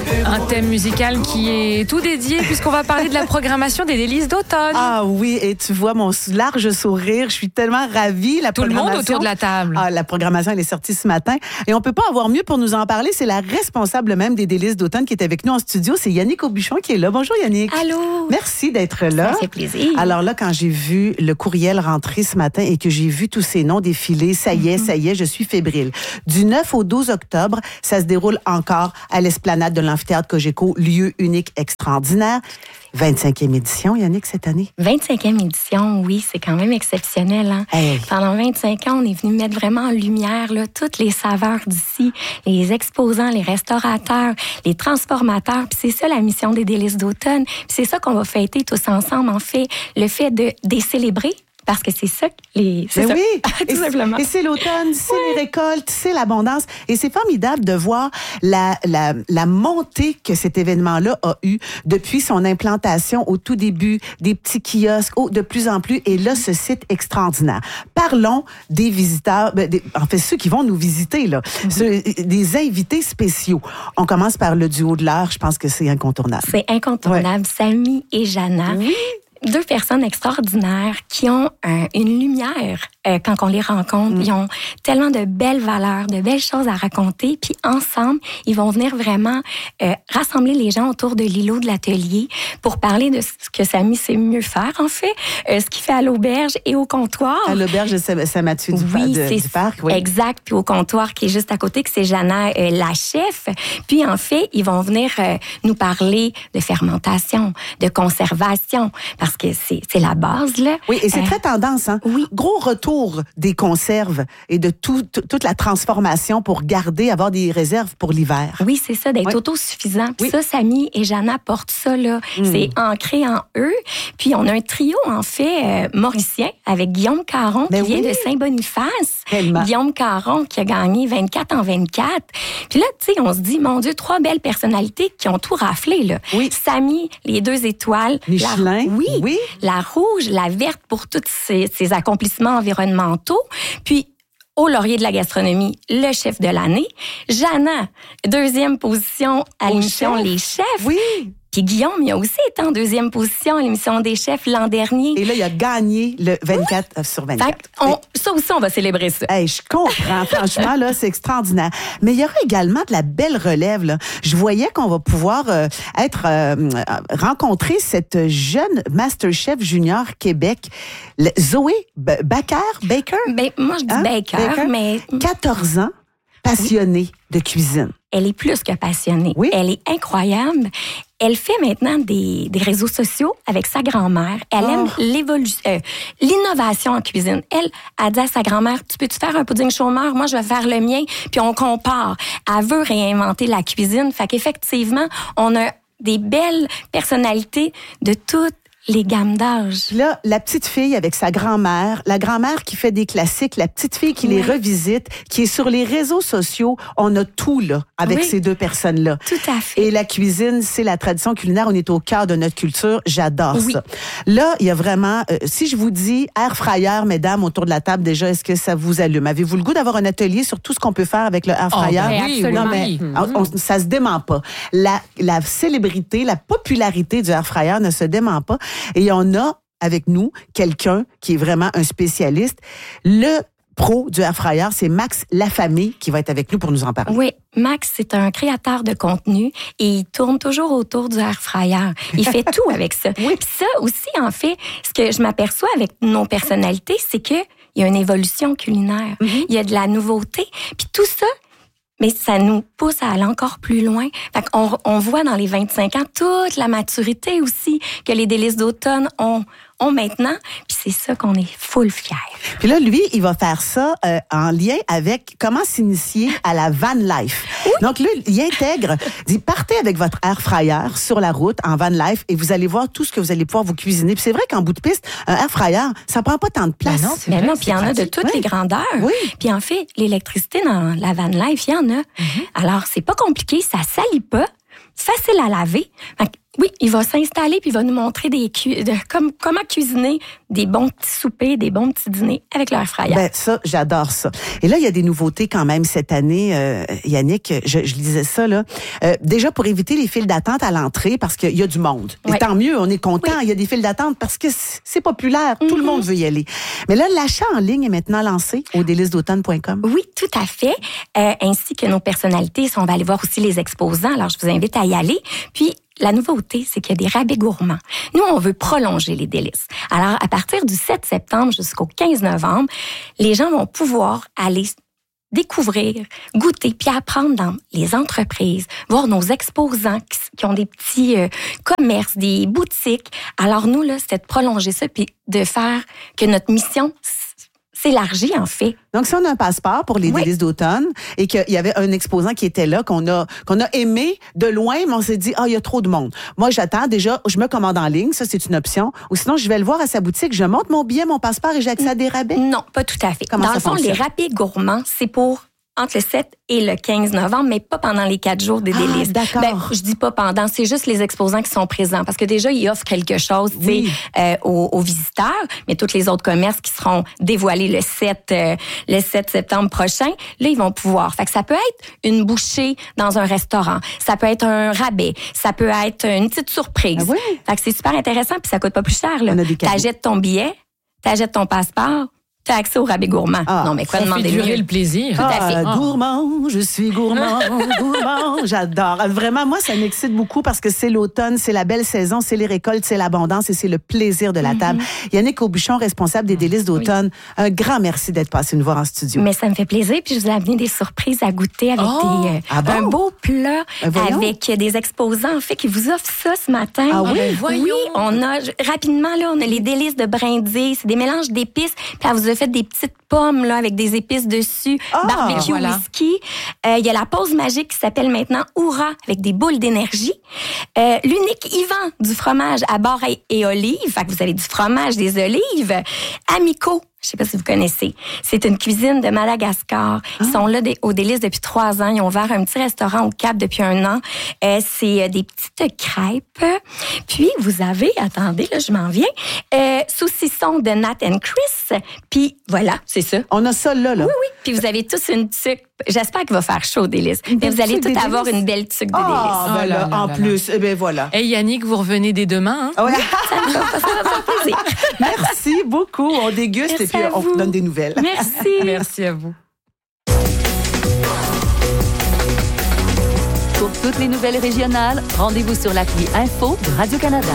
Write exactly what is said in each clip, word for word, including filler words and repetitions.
Un thème musical qui est tout dédié puisqu'on va parler de la programmation des délices d'automne. Ah oui, et tu vois mon large sourire, je suis tellement ravie. La tout le monde autour de la table. Ah, la programmation, elle est sortie ce matin. Et on peut pas avoir mieux pour nous en parler. C'est la responsable même des délices d'automne qui est avec nous en studio. C'est Yannick Aubuchon qui est là. Bonjour Yannick. Allô. Merci d'être là. Ça fait plaisir. Alors là, quand j'ai vu le courriel rentrer ce matin et que j'ai vu tous ces noms défiler, ça y est, mm-hmm. ça y est, je suis fébrile. Du neuf au douze octobre, ça se déroule encore à l'esplanade de l'amphithéâtre Cogeco, lieu unique extraordinaire. vingt-cinquième édition, Yannick, cette année? vingt-cinquième édition, oui, c'est quand même exceptionnel. Hein? Hey. Pendant vingt-cinq ans, on est venu mettre vraiment en lumière là, toutes les saveurs d'ici, les exposants, les restaurateurs, les transformateurs. Puis c'est ça la mission des délices d'automne. Puis c'est ça qu'on va fêter tous ensemble, en fait, le fait de, de les célébrer. Parce que c'est ça, les, c'est ben ça. Oui, tout et simplement. Et c'est l'automne, c'est oui. les récoltes, c'est l'abondance. Et c'est formidable de voir la, la, la montée que cet événement-là a eu depuis son implantation au tout début, des petits kiosques, oh, de plus en plus. Et là, ce site extraordinaire. Parlons des visiteurs, ben, des, en fait, ceux qui vont nous visiter, là, mm-hmm. ceux, des invités spéciaux. On commence par le duo de l'heure, je pense que c'est incontournable. C'est incontournable. Ouais. Samy et Jana. Oui. Deux personnes extraordinaires qui ont euh, une lumière euh, quand on les rencontre. Mm. Ils ont tellement de belles valeurs, de belles choses à raconter. Puis ensemble, ils vont venir vraiment euh, rassembler les gens autour de l'îlot de l'atelier pour parler de ce que Samy sait mieux faire, en fait, euh, ce qu'il fait à l'auberge et au comptoir. À l'auberge de Saint-Mathieu du, oui, de, c'est du parc, oui. Exact. Puis au comptoir qui est juste à côté, que c'est Jana, euh, la chef. Puis en fait, ils vont venir euh, nous parler de fermentation, de conservation, parce que c'est, c'est la base, là. Oui, et c'est euh, très tendance, hein? Oui. Gros retour des conserves et de tout, tout, toute la transformation pour garder, avoir des réserves pour l'hiver. Oui, c'est ça, d'être oui. autosuffisant. Puis oui. ça, Samy et Jana portent ça, là. Mm. C'est ancré en eux. Puis on a un trio, en fait, euh, mauricien, avec Guillaume Caron, ben qui oui. vient de Saint-Boniface. Tellement. Guillaume Caron, qui a gagné vingt-quatre en vingt-quatre. Puis là, tu sais, on se dit, mon Dieu, trois belles personnalités qui ont tout raflé, là. Oui. Samy, les deux étoiles. Michelin. La... Oui. Oui. La rouge, la verte pour tous ses, ses accomplissements environnementaux. Puis, au laurier de la gastronomie, le chef de l'année. Jana, deuxième position à Au l'émission chef. Les Chefs. Oui. Puis Guillaume, il a aussi été en deuxième position à l'émission des chefs l'an dernier. Et là, il a gagné le vingt-quatre oui. sur vingt-quatre. On, ça aussi, on va célébrer ça. Hey, je comprends. Franchement, là, c'est extraordinaire. Mais il y aura également de la belle relève, là. Je voyais qu'on va pouvoir euh, être euh, rencontrer cette jeune Master Chef Junior Québec, le, Zoé B- Baker, Baker. Ben, moi, je dis hein? Baker, Baker, mais... quatorze ans, passionnée oui. de cuisine. Elle est plus que passionnée. Oui. Elle est incroyable. Elle fait maintenant des, des réseaux sociaux avec sa grand-mère. Elle oh. aime l'évolution, euh, l'innovation en cuisine. Elle a dit à sa grand-mère, tu peux-tu faire un pudding chômeur? Moi, je vais faire le mien. Puis on compare. Elle veut réinventer la cuisine. Fait qu'effectivement, on a des belles personnalités de toutes les gammes d'âge. Là, la petite fille avec sa grand-mère, la grand-mère qui fait des classiques, la petite fille qui oui. les revisite, qui est sur les réseaux sociaux, on a tout là avec oui. ces deux personnes-là. Tout à fait. Et la cuisine, c'est la tradition culinaire, on est au cœur de notre culture, j'adore oui. ça. Là, il y a vraiment, euh, si je vous dis air fryer, mesdames, autour de la table déjà, est-ce que ça vous allume? Avez-vous le goût d'avoir un atelier sur tout ce qu'on peut faire avec le air fryer? Oh, ben, oui, absolument. Non, mais on, on, ça se dément pas. La, la célébrité, la popularité du air fryer ne se dément pas. Et on a avec nous quelqu'un qui est vraiment un spécialiste. Le pro du air fryer, c'est Max Lafamée qui va être avec nous pour nous en parler. Oui, Max, c'est un créateur de contenu et il tourne toujours autour du air fryer. Il fait tout avec ça. Oui. Puis ça aussi, en fait, ce que je m'aperçois avec nos personnalités, c'est que il y a une évolution culinaire. Mm-hmm. Il y a de la nouveauté. Puis tout ça, mais ça nous pousse à aller encore plus loin. Fait qu'on on voit dans les vingt-cinq ans toute la maturité aussi que les délices d'automne ont, ont maintenant. Puis c'est ça qu'on est full fiers. Puis là, lui, il va faire ça euh, en lien avec comment s'initier à la van life. Oui. Donc lui, il intègre, dit partez avec votre air fryer sur la route en van life et vous allez voir tout ce que vous allez pouvoir vous cuisiner. Puis c'est vrai qu'en bout de piste, un air fryer, ça prend pas tant de place. Ben non, c'est ben non, puis il y en a de toutes oui. les grandeurs. Oui. Puis en fait, l'électricité dans la van life, il y en a. Mm-hmm. Alors, c'est pas compliqué, ça salit pas, facile à laver. Oui, il va s'installer puis il va nous montrer des cu- de, comme, comment cuisiner des bons petits soupers, des bons petits dîners avec leur frère. Ben ça, j'adore ça. Et là, il y a des nouveautés quand même cette année, euh, Yannick. Je, je lisais ça là. Euh, déjà pour éviter les files d'attente à l'entrée, parce qu'il y a du monde. Oui. Et tant mieux, on est content. Oui. Il y a des files d'attente parce que c'est populaire. Mm-hmm. Tout le monde veut y aller. Mais là, l'achat en ligne est maintenant lancé au délices d'automne point com. Oui, tout à fait. Euh, ainsi que nos personnalités. On va aller voir aussi les exposants. Alors, je vous invite à y aller. Puis la nouveauté, c'est qu'il y a des rabais gourmands. Nous, on veut prolonger les délices. Alors, à partir du sept septembre jusqu'au quinze novembre, les gens vont pouvoir aller découvrir, goûter, puis apprendre dans les entreprises, voir nos exposants qui, qui ont des petits euh, commerces, des boutiques. Alors, nous, là, c'était de prolonger ça, puis de faire que notre mission s'élargit, en fait. Donc, si on a un passeport pour les oui. délices d'automne et qu'il y avait un exposant qui était là, qu'on a, qu'on a aimé de loin, mais on s'est dit, ah, oh, il y a trop de monde. Moi, j'attends déjà, je me commande en ligne, ça, c'est une option. Ou sinon, je vais le voir à sa boutique, je monte mon billet, mon passeport et j'ai accès à des rabais? Non, pas tout à fait. Comment Dans ça le fond, fonctionne? les rabais gourmands, c'est pour entre le sept et le quinze novembre, mais pas pendant les quatre jours des délices. Ah, d'accord. Ben, je dis pas pendant, c'est juste les exposants qui sont présents, parce que déjà, ils offrent quelque chose, oui. euh, aux, aux visiteurs, mais tous les autres commerces qui seront dévoilés le sept, euh, le sept septembre prochain, là, ils vont pouvoir. Fait que ça peut être une bouchée dans un restaurant, ça peut être un rabais, ça peut être une petite surprise. Ah oui? Fait que c'est super intéressant, puis ça coûte pas plus cher, là. On a des cadeaux. T'achètes ton billet, t'achètes ton passeport, t'as accès au rabais gourmand. Ah, non, mais quoi Ça demander fait durer mieux? le plaisir. Tout à fait. Ah, gourmand, je suis gourmand, gourmand, j'adore. Vraiment, moi, ça m'excite beaucoup parce que c'est l'automne, c'est la belle saison, c'est les récoltes, c'est l'abondance et c'est le plaisir de la Mm-hmm. table. Yannick Aubuchon, responsable des délices d'automne, oui. Un grand merci d'être passé nous voir en studio. Mais ça me fait plaisir, puis je vous ai amené des surprises à goûter avec Oh! des, euh, Ah bon? un beau plat Ben avec des exposants, en fait, qui vous offrent ça ce matin. Ah oui? Voyons. Oui, on a, rapidement, là, on a les délices de brindilles, c'est des mélanges d'épices, puis elle vous a fait des petites pommes, là, avec des épices dessus, Ah, barbecue, voilà. whisky. Il euh, y a la pause magique qui s'appelle maintenant Oura, avec des boules d'énergie. Euh, l'unique Yvan du fromage à beurre et, et olives, fait que vous avez du fromage, des olives. Amico, je sais pas si vous connaissez. C'est une cuisine de Madagascar. Ils sont là des, aux délices depuis trois ans. Ils ont ouvert un petit restaurant au Cap depuis un an. Euh, c'est euh, des petites crêpes. Puis, vous avez, attendez, là, je m'en viens, euh, saucisson de Nat and Chris. Puis, voilà, c'est ça. On a ça là, là. Oui, oui. Puis, vous avez tous une tuque. J'espère qu'il va faire chaud aux délices. Mais vous allez tuque tous des avoir délices? une belle tuque de Ah, délices. ben Oh là là, là en là plus, eh ben voilà. Et Yannick, vous revenez dès demain. Hein? Ah ouais. Ça me fait- ça va faire plaisir. Merci beaucoup. On déguste Merci et puis à on vous. vous donne des nouvelles. Merci. Merci à vous. Pour toutes les nouvelles régionales, rendez-vous sur l'appli Info de Radio-Canada.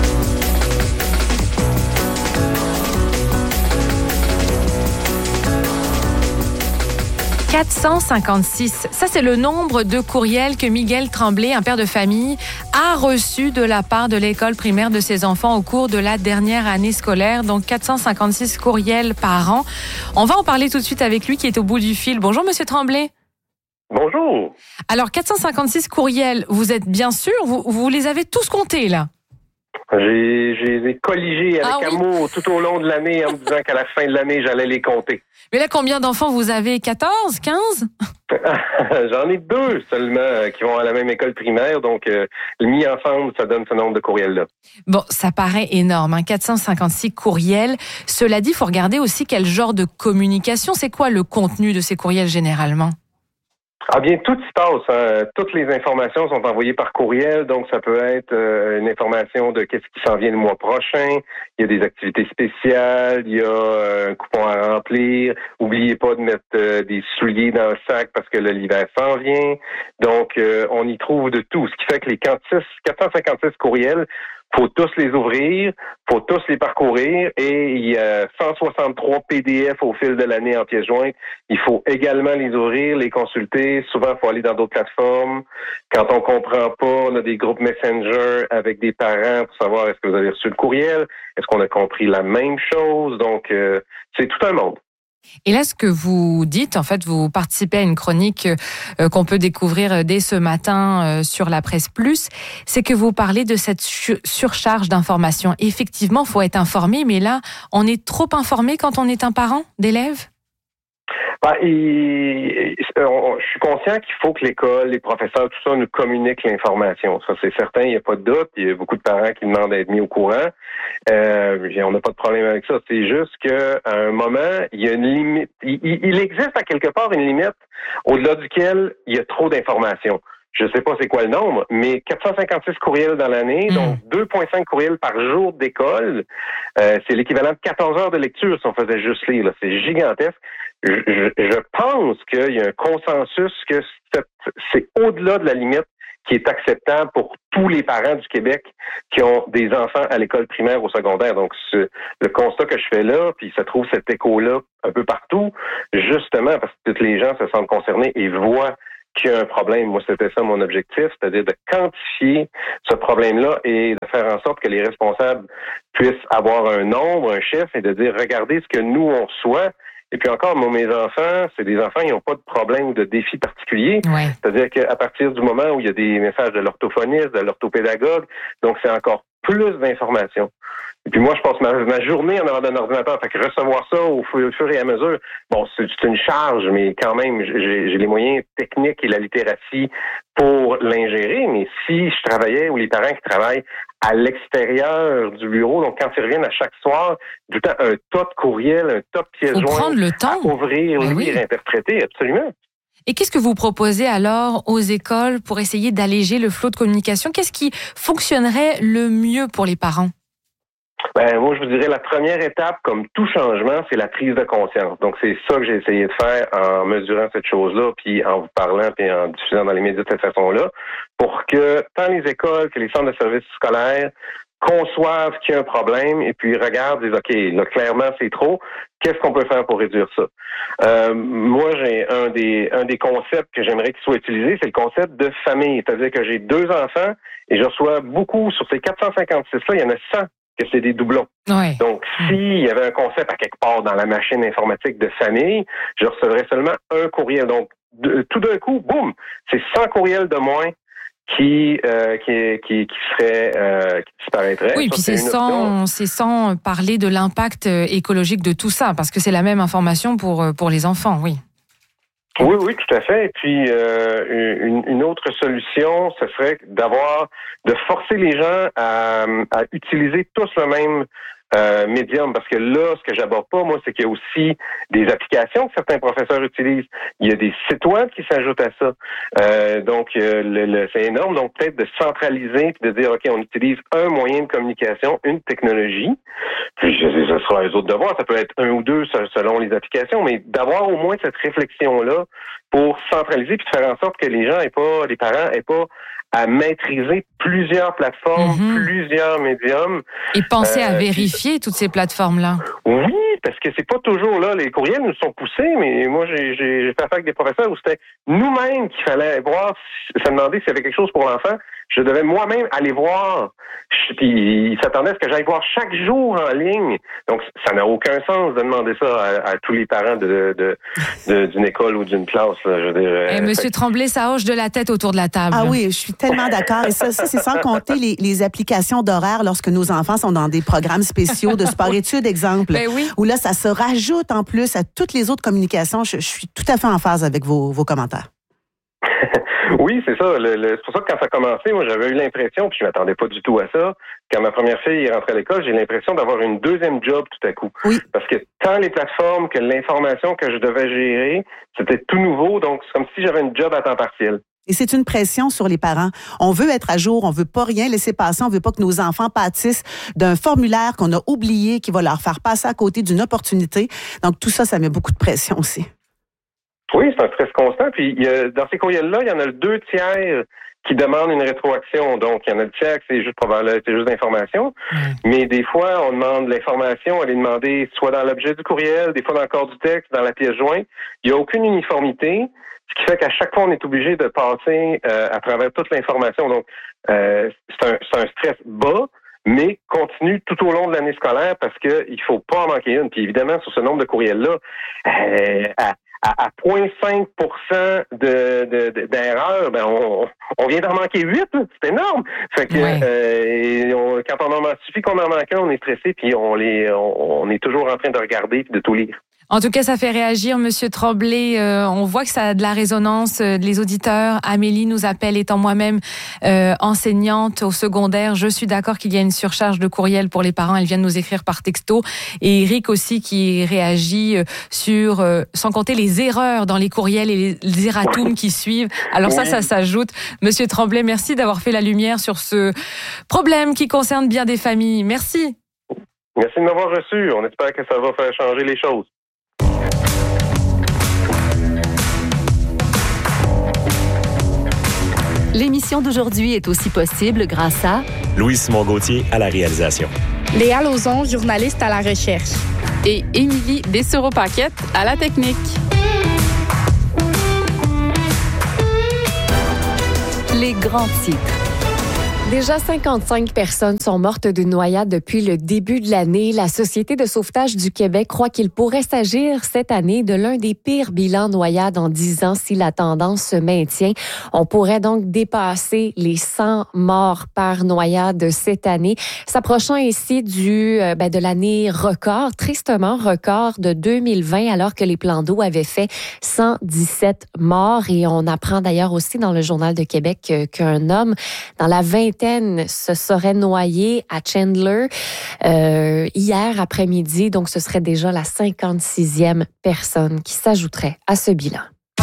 quatre cent cinquante-six. Ça, c'est le nombre de courriels que Miguel Tremblay, un père de famille, a reçu de la part de l'école primaire de ses enfants au cours de la dernière année scolaire. Donc, quatre cent cinquante-six courriels par an. On va en parler tout de suite avec lui qui est au bout du fil. Bonjour, Monsieur Tremblay. Bonjour. Alors, quatre cent cinquante-six courriels, vous êtes bien sûr, vous, vous les avez tous comptés, là? J'ai, j'ai les colligés avec Ah oui. amour tout au long de l'année en me disant qu'à la fin de l'année, j'allais les compter. Mais là, combien d'enfants vous avez? quatorze? quinze? J'en ai deux seulement euh, qui vont à la même école primaire, donc euh, mis ensemble, ça donne ce nombre de courriels-là. Bon, ça paraît énorme, hein, quatre cent cinquante-six courriels. Cela dit, il faut regarder aussi quel genre de communication. C'est quoi le contenu de ces courriels généralement? Ah bien, tout se passe. Hein. Toutes les informations sont envoyées par courriel, donc ça peut être euh, une information de qu'est-ce qui s'en vient le mois prochain. Il y a des activités spéciales, il y a euh, un coupon à remplir. Oubliez pas de mettre euh, des souliers dans le sac parce que le l'hiver s'en vient. Donc, euh, on y trouve de tout, ce qui fait que les quatre cent cinquante-six courriels, faut tous les ouvrir, faut tous les parcourir et il y a cent soixante-trois P D F au fil de l'année en pièces jointes. Il faut également les ouvrir, les consulter. Souvent, il faut aller dans d'autres plateformes. Quand on comprend pas, on a des groupes Messenger avec des parents pour savoir est-ce que vous avez reçu le courriel, est-ce qu'on a compris la même chose. Donc, euh, c'est tout un monde. Et là, ce que vous dites, en fait, vous participez à une chronique euh, qu'on peut découvrir dès ce matin euh, sur la Presse Plus, c'est que vous parlez de cette su- surcharge d'informations. Effectivement, il faut être informé, mais là, on est trop informé quand on est un parent d'élève? Ben, il, il, on, je suis conscient qu'il faut que l'école, les professeurs, tout ça, nous communiquent l'information. Ça, c'est certain, il n'y a pas de doute. Il y a beaucoup de parents qui demandent d'être mis au courant. Euh, on n'a pas de problème avec ça. C'est juste qu'à un moment, il y a une limite. Il, il existe à quelque part une limite au-delà duquel il y a trop d'informations. Je ne sais pas c'est quoi le nombre, mais quatre cent cinquante-six courriels dans l'année, mmh. donc deux virgule cinq courriels par jour d'école, euh, c'est l'équivalent de quatorze heures de lecture si on faisait juste lire. Là. C'est gigantesque. Je, je, je pense qu'il y a un consensus que c'est, c'est au-delà de la limite qui est acceptable pour tous les parents du Québec qui ont des enfants à l'école primaire ou secondaire. Donc, c'est le constat que je fais là, puis ça trouve cet écho-là un peu partout, justement parce que tous les gens se sentent concernés et voient qu'il y a un problème. Moi, c'était ça mon objectif, c'est-à-dire de quantifier ce problème-là et de faire en sorte que les responsables puissent avoir un nombre, un chiffre et de dire, regardez ce que nous, on reçoit. Et puis encore, moi, mes enfants, c'est des enfants, ils n'ont pas de problème ou de défi particulier. Ouais. C'est-à-dire qu'à partir du moment où il y a des messages de l'orthophoniste, de l'orthopédagogue, donc c'est encore plus d'informations. Et puis moi, je passe ma, ma journée en avant d'un ordinateur. Fait que recevoir ça au fur, au fur et à mesure, bon, c'est, c'est une charge, mais quand même, j'ai, j'ai les moyens techniques et la littératie pour l'ingérer. Mais si je travaillais, ou les parents qui travaillent à l'extérieur du bureau, donc quand ils reviennent à chaque soir, du temps, un tas de courriels, un tas de pièces jointes, prendre le temps. À ouvrir, ben lire, oui. interpréter, absolument. Et qu'est-ce que vous proposez alors aux écoles pour essayer d'alléger le flot de communication? Qu'est-ce qui fonctionnerait le mieux pour les parents? Ben, moi, je vous dirais, la première étape, comme tout changement, c'est la prise de conscience. Donc, c'est ça que j'ai essayé de faire en mesurant cette chose-là, puis en vous parlant, puis en diffusant dans les médias de cette façon-là, pour que tant les écoles que les centres de services scolaires conçoivent qu'il y a un problème et puis regardent, disent, OK, là, clairement, c'est trop. Qu'est-ce qu'on peut faire pour réduire ça? Euh, moi, j'ai un des un des concepts que j'aimerais qu'il soit utilisé, c'est le concept de famille. C'est-à-dire que j'ai deux enfants et je reçois beaucoup, sur ces quatre cent cinquante-six-là, il y en a cent que c'est des doublons. Ouais. Donc, s'il y avait un concept à quelque part dans la machine informatique de famille, je recevrais seulement un courriel. Donc, de, tout d'un coup, boum, c'est cent courriels de moins qui euh, qui qui qui serait euh, qui disparaîtrait. Oui, ça, puis c'est, c'est sans c'est sans parler de l'impact écologique de tout ça, parce que c'est la même information pour pour les enfants, oui. Oui, oui, tout à fait. Et puis euh, une, une autre solution, ce serait d'avoir de forcer les gens à, à utiliser tous le même Euh, médium, parce que là, ce que j'aborde pas, moi, c'est qu'il y a aussi des applications que certains professeurs utilisent. Il y a des sites web qui s'ajoutent à ça. Euh, donc, euh, le, le, c'est énorme. Donc, peut-être de centraliser puis de dire, OK, on utilise un moyen de communication, une technologie. Puis, ce sera les autres devoirs. Ça peut être un ou deux selon les applications, mais d'avoir au moins cette réflexion-là pour centraliser puis de faire en sorte que les gens aient pas, les parents aient pas à maîtriser plusieurs plateformes, mm-hmm. plusieurs médiums. Et penser euh, à vérifier toutes ces plateformes-là. Oui, parce que c'est pas toujours là. Les courriels nous sont poussés, mais moi, j'ai, j'ai, j'ai fait affaire avec des professeurs où c'était nous-mêmes qu'il fallait voir, ça demandait s'il y avait quelque chose pour l'enfant. Je devais moi-même aller voir. Puis ils s'attendaient à ce que j'aille voir chaque jour en ligne. Donc, ça n'a aucun sens de demander ça à, à tous les parents de, de, de, d'une école ou d'une classe. Là, je veux dire, Et Monsieur Tremblay, ça hoche de la tête autour de la table. Ah oui, je suis tellement d'accord. Et ça, ça c'est sans compter les, les applications d'horaire lorsque nos enfants sont dans des programmes spéciaux de sport-études, exemple. Ben oui. Où là, ça se rajoute en plus à toutes les autres communications. Je, je suis tout à fait en phase avec vos, vos commentaires. Oui, c'est ça. Le, le, c'est pour ça que quand ça a commencé, moi, j'avais eu l'impression, puis je m'attendais pas du tout à ça, quand ma première fille est rentrée à l'école, j'ai l'impression d'avoir une deuxième job tout à coup. Oui. Parce que tant les plateformes que l'information que je devais gérer, c'était tout nouveau, donc c'est comme si j'avais une job à temps partiel. Et c'est une pression sur les parents. On veut être à jour, on veut pas rien laisser passer, on veut pas que nos enfants pâtissent d'un formulaire qu'on a oublié, qui va leur faire passer à côté d'une opportunité. Donc tout ça, ça met beaucoup de pression aussi. Oui, c'est un stress constant. Puis il y a, dans ces courriels-là, il y en a le deux tiers qui demandent une rétroaction. Donc, il y en a le tiers que c'est juste probablement, c'est juste d'information. Mmh. Mais des fois, on demande l'information, elle est demandée soit dans l'objet du courriel, des fois dans le corps du texte, dans la pièce jointe. Il n'y a aucune uniformité, ce qui fait qu'à chaque fois, on est obligé de passer euh, à travers toute l'information. Donc, euh, c'est un, c'est un stress bas, mais continue tout au long de l'année scolaire parce que il faut pas en manquer une. Puis évidemment, sur ce nombre de courriels-là, euh, à À, à zéro virgule cinq pour cent de, de, de, d'erreurs, ben on, on vient d'en manquer huit, là. C'est énorme. Fait que ouais. euh, on, quand on en suffit qu'on en manque un, on est stressé, puis on les on, on est toujours en train de regarder et de tout lire. En tout cas, ça fait réagir, Monsieur Tremblay. Euh, on voit que ça a de la résonance. Euh, les auditeurs, Amélie nous appelle, étant moi-même euh, enseignante au secondaire. Je suis d'accord qu'il y a une surcharge de courriel pour les parents. Elle vient de nous écrire par texto. Et Eric aussi qui réagit sur, euh, sans compter les erreurs dans les courriels et les erratums qui suivent. Alors ça, ça s'ajoute. Monsieur Tremblay, merci d'avoir fait la lumière sur ce problème qui concerne bien des familles. Merci. Merci de m'avoir reçu. On espère que ça va faire changer les choses. L'émission d'aujourd'hui est aussi possible grâce à Louis-Simon Gauthier à la réalisation. Léa Lauzon, journaliste à la recherche. Et Émilie Dessereau-Paquette à la technique. les grands titres. Déjà cinquante-cinq personnes sont mortes d'une noyade depuis le début de l'année. La Société de sauvetage du Québec croit qu'il pourrait s'agir cette année de l'un des pires bilans noyades en dix ans si la tendance se maintient. On pourrait donc dépasser les cent morts par noyade cette année, s'approchant ici du euh, ben de l'année record, tristement record de deux mille vingt, alors que les plans d'eau avaient fait cent dix-sept morts. Et on apprend d'ailleurs aussi dans le Journal de Québec euh, qu'un homme dans la vingtaine se serait noyé à Chandler euh, hier après-midi. Donc, ce serait déjà la cinquante-sixième personne qui s'ajouterait à ce bilan.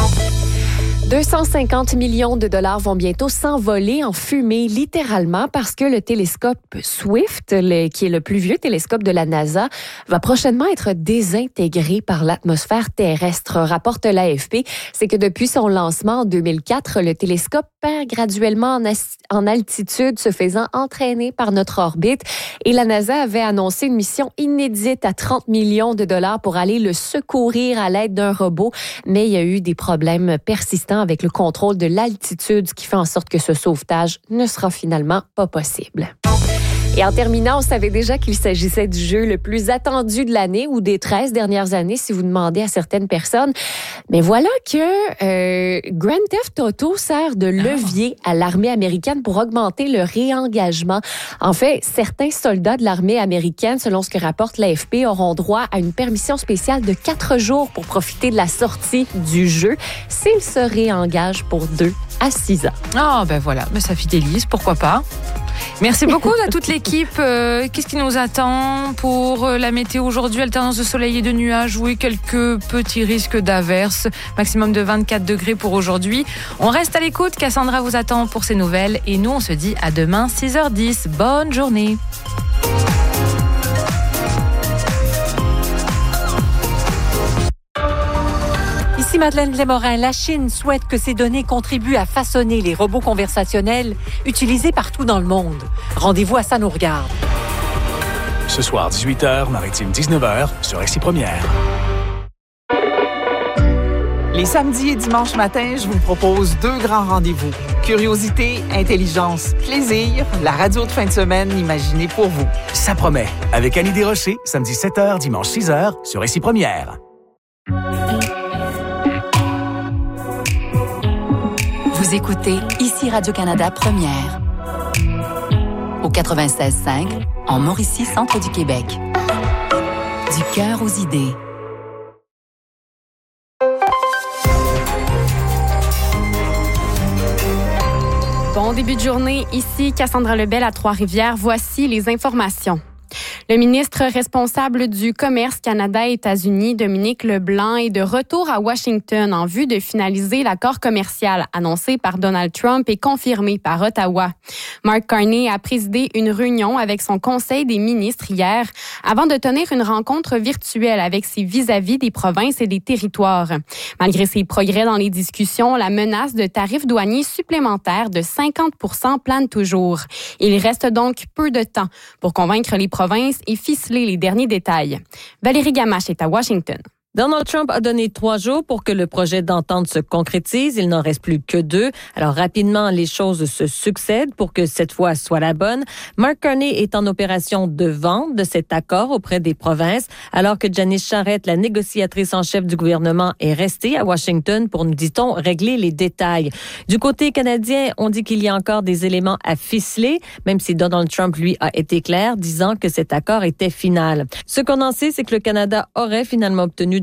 deux cent cinquante millions de dollars vont bientôt s'envoler en fumée, littéralement, parce que le télescope Swift, le, qui est le plus vieux télescope de la NASA, va prochainement être désintégré par l'atmosphère terrestre, rapporte l'A F P. C'est que depuis son lancement en deux mille quatre, le télescope perd graduellement en, as- en altitude, se faisant entraîner par notre orbite. Et la NASA avait annoncé une mission inédite à trente millions de dollars pour aller le secourir à l'aide d'un robot. Mais il y a eu des problèmes persistants avec le contrôle de l'altitude, ce qui fait en sorte que ce sauvetage ne sera finalement pas possible. Et en terminant, on savait déjà qu'il s'agissait du jeu le plus attendu de l'année ou des treize dernières années, si vous demandez à certaines personnes. Mais voilà que euh, Grand Theft Auto sert de levier à l'armée américaine pour augmenter le réengagement. En fait, certains soldats de l'armée américaine, selon ce que rapporte l'A F P, auront droit à une permission spéciale de quatre jours pour profiter de la sortie du jeu s'ils se réengagent pour deux à six ans. Ah, ben voilà, ben ça fidélise, pourquoi pas. Merci beaucoup à toute l'équipe. Euh, qu'est-ce qui nous attend pour la météo aujourd'hui? Alternance de soleil et de nuages. Oui, quelques petits risques d'averses. Maximum de vingt-quatre degrés pour aujourd'hui. On reste à l'écoute. Cassandra vous attend pour ses nouvelles. Et nous, on se dit à demain, six heures dix. Bonne journée. Ici Madeleine Lémorin, la Chine souhaite que ces données contribuent à façonner les robots conversationnels utilisés partout dans le monde. Rendez-vous à Ça nous regarde. Ce soir, dix-huit heures, Maritime dix-neuf heures, sur Récit Première. Les samedis et dimanches matins, je vous propose deux grands rendez-vous. Curiosité, intelligence, plaisir, la radio de fin de semaine imaginée pour vous. Ça promet, avec Annie Desrochers, samedi sept heures, dimanche six heures, sur Récit Première. Vous écoutez ici Radio-Canada Première. Au quatre-vingt-seize cinq, en Mauricie, centre du Québec. Du cœur aux idées. Bon début de journée, ici Cassandra Lebel à Trois-Rivières. Voici les informations. Le ministre responsable du commerce Canada-États-Unis, Dominique Leblanc, est de retour à Washington en vue de finaliser l'accord commercial annoncé par Donald Trump et confirmé par Ottawa. Mark Carney a présidé une réunion avec son conseil des ministres hier avant de tenir une rencontre virtuelle avec ses vis-à-vis des provinces et des territoires. Malgré ces progrès dans les discussions, la menace de tarifs douaniers supplémentaires de cinquante pour cent plane toujours. Il reste donc peu de temps pour convaincre les provinces et ficeler les derniers détails. Valérie Gamache est à Washington. Donald Trump a donné trois jours pour que le projet d'entente se concrétise. Il n'en reste plus que deux. Alors rapidement, les choses se succèdent pour que cette fois soit la bonne. Mark Carney est en opération de vente de cet accord auprès des provinces, alors que Janice Charette, la négociatrice en chef du gouvernement, est restée à Washington pour, nous dit-on, régler les détails. Du côté canadien, on dit qu'il y a encore des éléments à ficeler, même si Donald Trump, lui, a été clair, disant que cet accord était final. Ce qu'on en sait, c'est que le Canada aurait finalement obtenu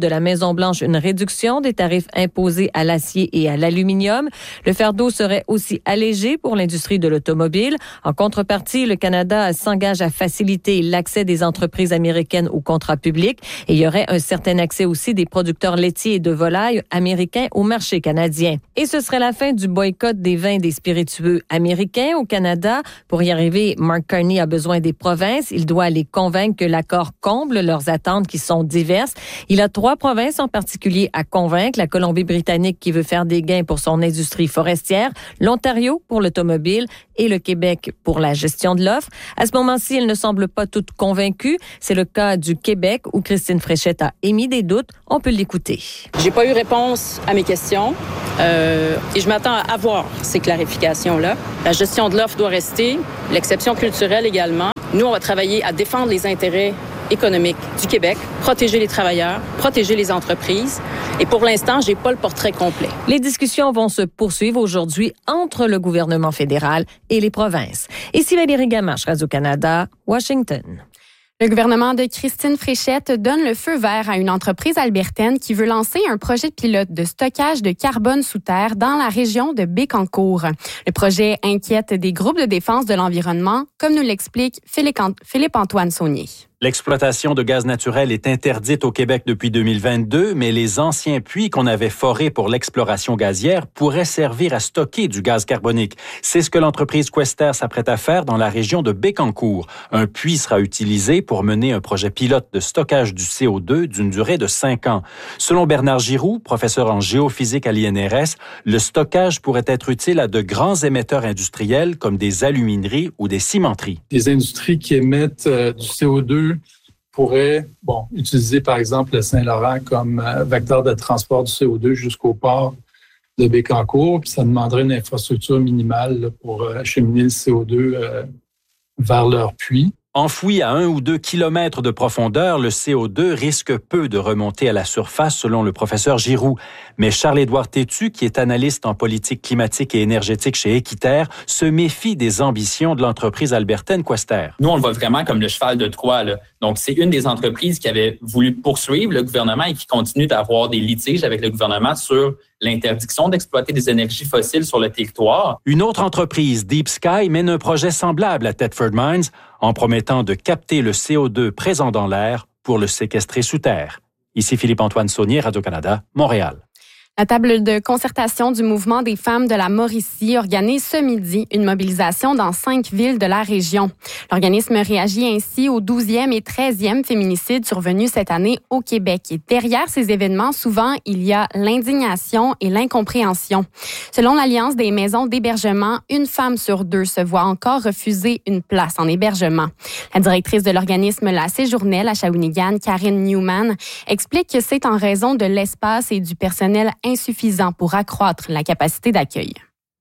de la Maison-Blanche une réduction des tarifs imposés à l'acier et à l'aluminium. Le fardeau serait aussi allégé pour l'industrie de l'automobile. En contrepartie, le Canada s'engage à faciliter l'accès des entreprises américaines aux contrats publics et il y aurait un certain accès aussi des producteurs laitiers et de volailles américains au marché canadien. Et ce serait la fin du boycott des vins et des spiritueux américains au Canada. Pour y arriver, Mark Carney a besoin des provinces. Il doit les convaincre que l'accord comble leurs attentes qui sont diverses. Il a trois provinces en particulier à convaincre. La Colombie-Britannique qui veut faire des gains pour son industrie forestière, l'Ontario pour l'automobile et le Québec pour la gestion de l'offre. À ce moment-ci, elles ne semblent pas toutes convaincues. C'est le cas du Québec où Christine Fréchette a émis des doutes. On peut l'écouter. J'ai pas eu réponse à mes questions euh, et je m'attends à avoir ces clarifications-là. La gestion de l'offre doit rester, l'exception culturelle également. Nous, on va travailler à défendre les intérêts économiques du Québec, protéger les travailleurs, protéger les entreprises. Et pour l'instant, j'ai pas le portrait complet. Les discussions vont se poursuivre aujourd'hui entre le gouvernement fédéral et les provinces. Ici Valérie Gamache, Radio-Canada, Washington. Le gouvernement de Christine Fréchette donne le feu vert à une entreprise albertaine qui veut lancer un projet pilote de stockage de carbone sous terre dans la région de Bécancour. Le projet inquiète des groupes de défense de l'environnement, comme nous l'explique Philippe-Antoine Saunier. L'exploitation de gaz naturel est interdite au Québec depuis deux mille vingt-deux, mais les anciens puits qu'on avait forés pour l'exploration gazière pourraient servir à stocker du gaz carbonique. C'est ce que l'entreprise Quester s'apprête à faire dans la région de Bécancour. Un puits sera utilisé pour mener un projet pilote de stockage du C O deux d'une durée de cinq ans. Selon Bernard Giroux, professeur en géophysique à l'I N R S, le stockage pourrait être utile à de grands émetteurs industriels comme des alumineries ou des cimenteries. Des industries qui émettent euh, du C O deux pourrait bon, utiliser, par exemple, le Saint-Laurent comme euh, vecteur de transport du C O deux jusqu'au port de Bécancour. Puis ça demanderait une infrastructure minimale là, pour euh, acheminer le C O deux euh, vers leur puits. Enfoui à un ou deux kilomètres de profondeur, le C O deux risque peu de remonter à la surface, selon le professeur Giroux. Mais Charles-Édouard Tétu, qui est analyste en politique climatique et énergétique chez Équiterre, se méfie des ambitions de l'entreprise albertaine Quester. Nous, on le voit vraiment comme le cheval de Troie, là. Donc, c'est une des entreprises qui avait voulu poursuivre le gouvernement et qui continue d'avoir des litiges avec le gouvernement sur l'interdiction d'exploiter des énergies fossiles sur le territoire. Une autre entreprise, Deep Sky, mène un projet semblable à Thetford Mines en promettant de capter le C O deux présent dans l'air pour le séquestrer sous terre. Ici Philippe-Antoine Saunier, Radio-Canada, Montréal. La table de concertation du mouvement des femmes de la Mauricie organise ce midi une mobilisation dans cinq villes de la région. L'organisme réagit ainsi au douzième et treizième féminicide survenu cette année au Québec. Et derrière ces événements, souvent, il y a l'indignation et l'incompréhension. Selon l'Alliance des maisons d'hébergement, une femme sur deux se voit encore refuser une place en hébergement. La directrice de l'organisme La Séjournelle à Shawinigan, Karine Newman, explique que c'est en raison de l'espace et du personnel insuffisant pour accroître la capacité d'accueil.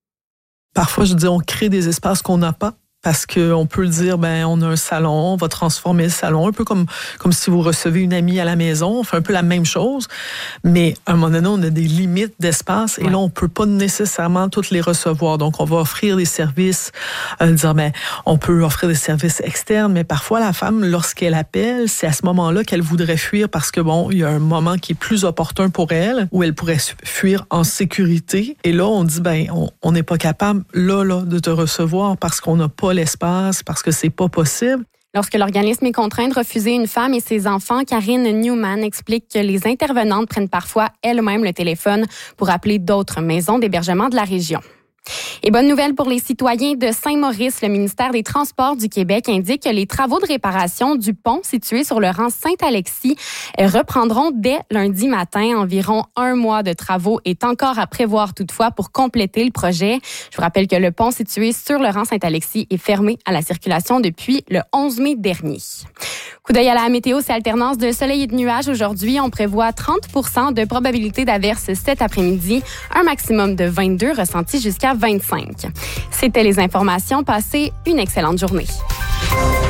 Parfois, je dis, on crée des espaces qu'on n'a pas. Parce qu'on peut le dire, ben on a un salon, on va transformer le salon, un peu comme comme si vous recevez une amie à la maison, on fait un peu la même chose, mais à un moment donné, on a des limites d'espace et ouais. Là, on peut pas nécessairement toutes les recevoir. Donc, on va offrir des services, euh, dire, ben on peut offrir des services externes, mais parfois, la femme, lorsqu'elle appelle, c'est à ce moment-là qu'elle voudrait fuir parce que, bon, il y a un moment qui est plus opportun pour elle, où elle pourrait fuir en sécurité. Et là, on dit, ben on n'est pas capable, là, là, de te recevoir parce qu'on n'a pas l'espace, parce que c'est pas possible. Lorsque l'organisme est contraint de refuser une femme et ses enfants, Karine Newman explique que les intervenantes prennent parfois elles-mêmes le téléphone pour appeler d'autres maisons d'hébergement de la région. Et bonne nouvelle pour les citoyens de Saint-Maurice, le ministère des Transports du Québec indique que les travaux de réparation du pont situé sur le rang Saint-Alexis reprendront dès lundi matin. Environ un mois de travaux est encore à prévoir toutefois pour compléter le projet. Je vous rappelle que le pont situé sur le rang Saint-Alexis est fermé à la circulation depuis le onze mai dernier. Coup d'œil à la météo, c'est alternance de soleil et de nuages. Aujourd'hui, on prévoit trente pour cent de probabilité d'averse cet après-midi, un maximum de vingt-deux ressenti jusqu'à vingt-cinq. C'était les informations. Passez une excellente journée.